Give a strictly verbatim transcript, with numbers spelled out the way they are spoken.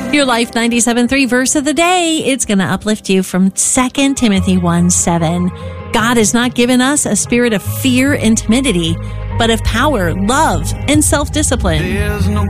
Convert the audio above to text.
Your Life ninety-seven point three verse of the day, it's going to uplift you from Second Timothy one seven. God has not given us a spirit of fear and timidity, but of power, love, and self-discipline.